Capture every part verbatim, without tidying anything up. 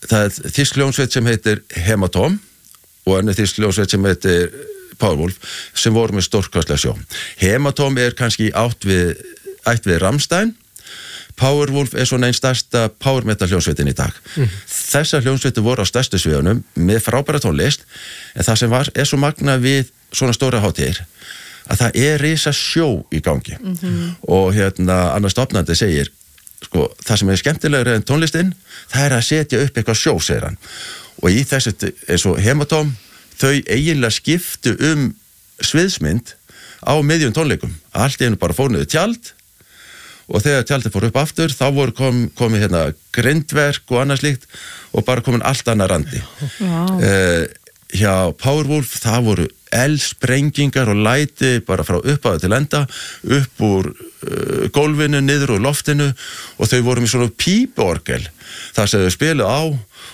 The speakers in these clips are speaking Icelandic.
það er þýsk hljómsveit sem heitir Hematom og önnur þýsk hljómsveit sem heitir Powerwolf sem voru með stórkostlega sjó. Hematom er kannski átt við, ætt við Rammstein, Powerwolf er svona einn stærsta power metal hljómsveitin í dag. Mm. Þessar hljómsveitir voru á stærstu sviðunum með frábæra tónlist, en það sem var er svo magna við svona stóra hátíðir að það er risa sjó í gangi. Mm-hmm. Og hérna annar stofnandi segir, sko, það sem er skemmtilegra en tónlistinn, það er að setja upp eitthvað sjó, segir hann. Og í þessu, eins og Hematom, þau eiginlega skiptu um sviðsmynd á miðjum tónleikum. Allt í einu bara fór niður tjald og þegar tjaldið fór upp aftur, þá voru kom, komið hérna grindverk og annað slíkt og bara komin allt annað randi. Wow. Uh, hjá Powerwolf, það voru eldsprengingar og læti bara frá upphafi til enda, upp úr uh, gólfinu, niður úr loftinu og þau voru með svona píporgel þar sem þau spiluðu á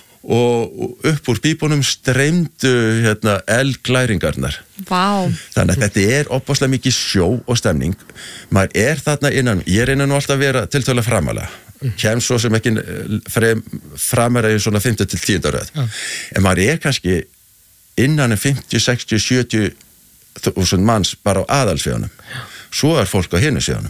og upp úr pípunum streymdu hérna eldglæringarnar. Vá. Þannig að þetta er opaslega mikið sjó og stemning. Maður er þarna innan, ég er innan nú alltaf að vera tiltölulega framalega. Kem svo sem ekki frem, framara í svona fimmtíu til tíu röð. Ja. En maður er kannski innan fimmtíu, sextíu, sjötíu þúsund manns bara á aðalsvegunum. Svo er fólk á hinu svegunum.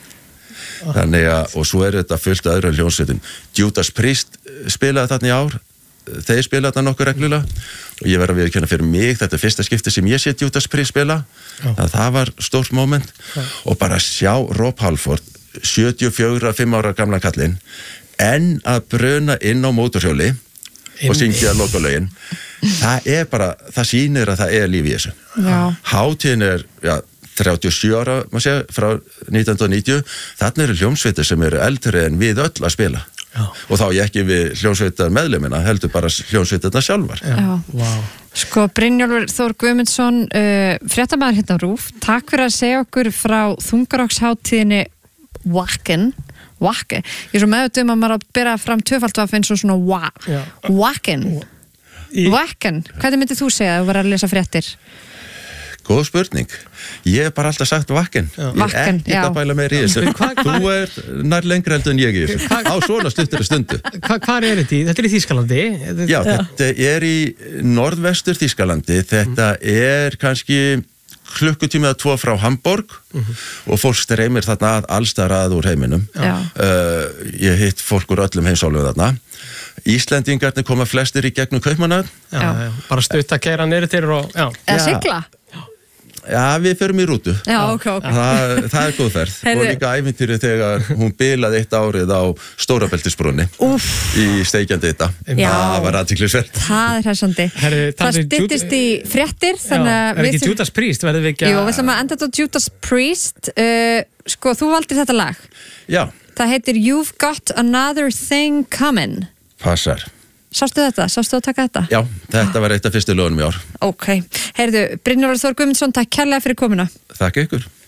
Þannig að, og svo er þetta fullt af öðru hljómsveitum. Judas Priest spilaði þarna í ár, þeir spilaði þarna nokkuð reglulega og ég verð að viðurkenna fyrir mig, þetta er fyrsta skipti sem ég sé Judas Priest spila, þannig að það var stórt moment. Já. Og bara sjá Rob Halford, sjötíu og fjögurra, fimm ára gamla kallinn, en að bruna inn á mótorhjóli og syngja lokalögin, það er bara, það sýnir að það er líf í þessu. Já. Hátíðin er, já, þrjátíu og sjö ára, maður sé, frá nítján hundruð og níutíu, þarna eru hljómsveitir sem eru eldri en við öll að spila. Já. Og þá ég ekki við hljómsveitar meðlumina, heldur bara hljómsveitarna sjálfar. Já. Já. Wow. Sko, Brynjólfur Þór Guðmundsson, uh, fréttamaður hérna á RÚV, takk fyrir að segja okkur frá þungarokksháttíðinni Wacken. Wacken. Ég er svo meðutum að maður að bera fram tvöfalt að finna svona wa. Wacken. Wacken. Hvað myndið þú segja að þú var að lesa fréttir? Góð spurning. Ég hef bara alltaf sagt Wacken. Ég er ekki að bæla meir í þessu. Þú er nær lengra heldur en ég í þessu. Á svona stuttur stundu. Hvað er þetta í? Þetta er í Þýskalandi? Já, þetta er í norðvestur Þýskalandi. Þetta er kannski klukkutími eða tvo frá Hamborg og fólk streymir þarna að allstar að úr heiminum. Uh, ég hitt fólk úr öllum heimsálfum þarna. Íslendingarnir koma flestir í gegnum Kaupmannahöfn. Já, já. Bara stutt að keyra niður til og... Já. Eða sigla? Já, við förum í rútu. Já, ok, ok. Það, það er góð ferð. Og líka ævintýri þegar hún bilaði eitt árið á Stórabeltisbrúnni í steikjandi þetta. Það var athyglisvert. Það er hressandi. Það styttist í fréttir, þannig að... Er ekki Judas Priest, verður við ekki að... Jú, við ætlum að enda þetta á Judas Priest. Uh, sko, þú valdir þetta lag. Já. Það heitir You've Got Another Thing Coming. Passar. Sástu þetta? Sástu að taka þetta? Já, þetta var eitt af fyrstu lögunum í ár. Ok. Heyrðu, Brynjólfur Þór Guðmundsson, takk kærlega fyrir komuna. Þakka ykkur.